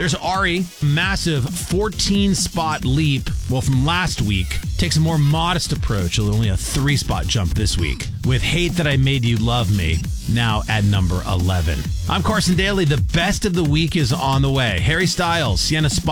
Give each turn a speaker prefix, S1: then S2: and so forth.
S1: There's Ari, massive 14-spot leap. Well, from last week, takes a more modest approach, only a 3-spot jump this week. With Hate That I Made You Love Me, now at number 11. I'm Carson Daly. The best of the week is on the way. Harry Styles, Sienna Spalding.